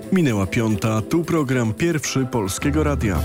Minęła 5:00, tu program Pierwszy Polskiego Radia.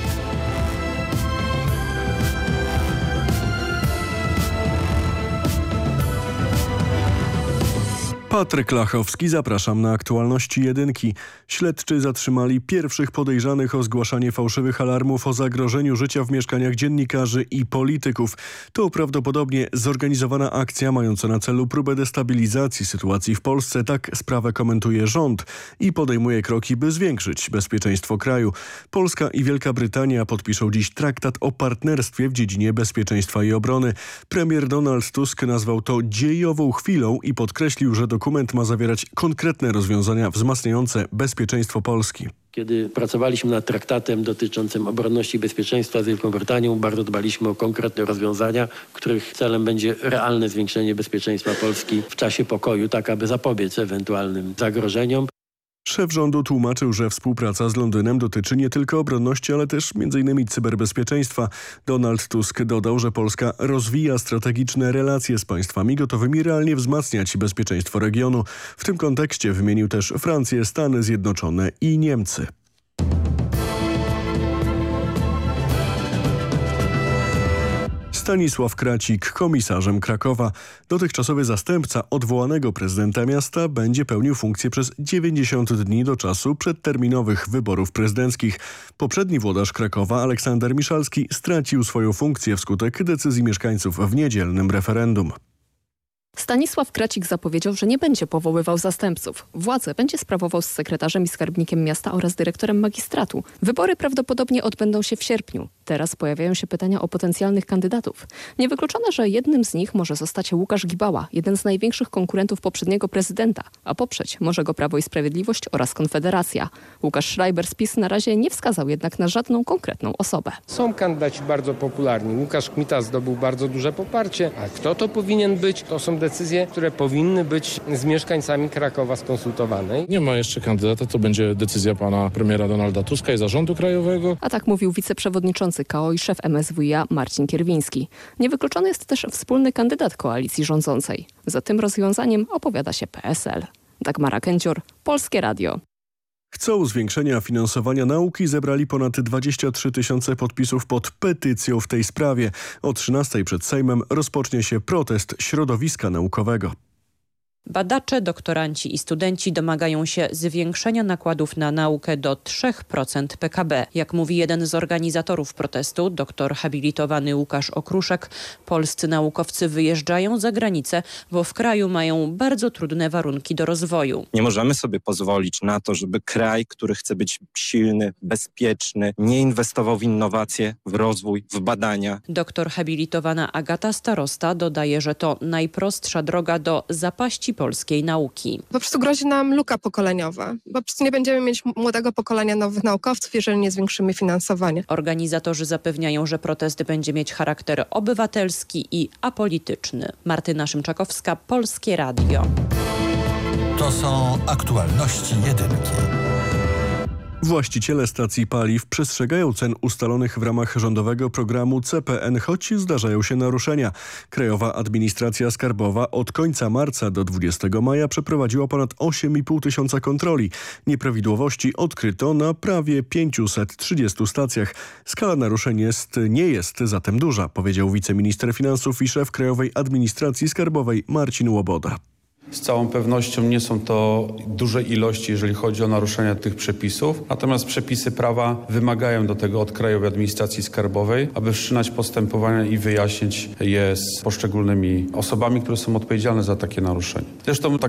Patryk Lachowski, zapraszam na aktualności jedynki. Śledczy zatrzymali pierwszych podejrzanych o zgłaszanie fałszywych alarmów o zagrożeniu życia w mieszkaniach dziennikarzy i polityków. To prawdopodobnie zorganizowana akcja mająca na celu próbę destabilizacji sytuacji w Polsce. Tak sprawę komentuje rząd i podejmuje kroki, by zwiększyć bezpieczeństwo kraju. Polska i Wielka Brytania podpiszą dziś traktat o partnerstwie w dziedzinie bezpieczeństwa i obrony. Premier Donald Tusk nazwał to dziejową chwilą i podkreślił, że dokument ma zawierać konkretne rozwiązania wzmacniające bezpieczeństwo Polski. Kiedy pracowaliśmy nad traktatem dotyczącym obronności i bezpieczeństwa z Wielką Brytanią, bardzo dbaliśmy o konkretne rozwiązania, których celem będzie realne zwiększenie bezpieczeństwa Polski w czasie pokoju, tak aby zapobiec ewentualnym zagrożeniom. Szef rządu tłumaczył, że współpraca z Londynem dotyczy nie tylko obronności, ale też m.in. cyberbezpieczeństwa. Donald Tusk dodał, że Polska rozwija strategiczne relacje z państwami gotowymi realnie wzmacniać bezpieczeństwo regionu. W tym kontekście wymienił też Francję, Stany Zjednoczone i Niemcy. Stanisław Kracik komisarzem Krakowa. Dotychczasowy zastępca odwołanego prezydenta miasta będzie pełnił funkcję przez 90 dni do czasu przedterminowych wyborów prezydenckich. Poprzedni włodarz Krakowa, Aleksander Miszalski, stracił swoją funkcję wskutek decyzji mieszkańców w niedzielnym referendum. Stanisław Kracik zapowiedział, że nie będzie powoływał zastępców. Władzę będzie sprawował z sekretarzem i skarbnikiem miasta oraz dyrektorem magistratu. Wybory prawdopodobnie odbędą się w sierpniu. Teraz pojawiają się pytania o potencjalnych kandydatów. Niewykluczone, że jednym z nich może zostać Łukasz Gibała, jeden z największych konkurentów poprzedniego prezydenta, a poprzeć może go Prawo i Sprawiedliwość oraz Konfederacja. Łukasz Schreiber z PiS na razie nie wskazał jednak na żadną konkretną osobę. Są kandydaci bardzo popularni. Łukasz Kmita zdobył bardzo duże poparcie, a kto to powinien być? To są decyzje, które powinny być z mieszkańcami Krakowa skonsultowane. Nie ma jeszcze kandydata, to będzie decyzja pana premiera Donalda Tuska i Zarządu Krajowego. A tak mówił wiceprzewodniczący KO i szef MSWiA Marcin Kierwiński. Niewykluczony jest też wspólny kandydat koalicji rządzącej. Za tym rozwiązaniem opowiada się PSL. Dagmara Kędzior, Polskie Radio. Chcą zwiększenia finansowania nauki, zebrali ponad 23 000 podpisów pod petycją w tej sprawie. O 13:00 przed Sejmem rozpocznie się protest środowiska naukowego. Badacze, doktoranci i studenci domagają się zwiększenia nakładów na naukę do 3% PKB. Jak mówi jeden z organizatorów protestu, doktor habilitowany Łukasz Okruszek, polscy naukowcy wyjeżdżają za granicę, bo w kraju mają bardzo trudne warunki do rozwoju. Nie możemy sobie pozwolić na to, żeby kraj, który chce być silny, bezpieczny, nie inwestował w innowacje, w rozwój, w badania. Doktor habilitowana Agata Starosta dodaje, że to najprostsza droga do zapaści polskiej nauki. Po prostu grozi nam luka pokoleniowa. Po prostu nie będziemy mieć młodego pokolenia nowych naukowców, jeżeli nie zwiększymy finansowania. Organizatorzy zapewniają, że protest będzie mieć charakter obywatelski i apolityczny. Martyna Szymczakowska, Polskie Radio. To są aktualności jedynki. Właściciele stacji paliw przestrzegają cen ustalonych w ramach rządowego programu CPN, choć zdarzają się naruszenia. Krajowa Administracja Skarbowa od końca marca do 20 maja przeprowadziła ponad 8,5 tysiąca kontroli. Nieprawidłowości odkryto na prawie 530 stacjach. Skala naruszeń nie jest zatem duża, powiedział wiceminister finansów i szef Krajowej Administracji Skarbowej Marcin Łoboda. Z całą pewnością nie są to duże ilości, jeżeli chodzi o naruszenia tych przepisów. Natomiast przepisy prawa wymagają do tego od Krajowej Administracji Skarbowej, aby wszczynać postępowania i wyjaśnić je z poszczególnymi osobami, które są odpowiedzialne za takie naruszenie. Zresztą